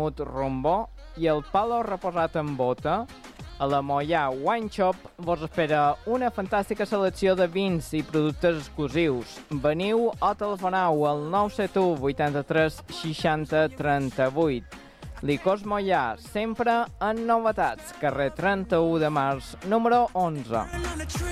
vermut rombó i el palo reposat en bota, a la Moià Wine Shop vos espera una fantàstica selecció de vins i productes exclusius. Veniu o telefoneu al 971 83 60 38. Licors Moià, sempre en novetats. Carrer 31 de març, número 11.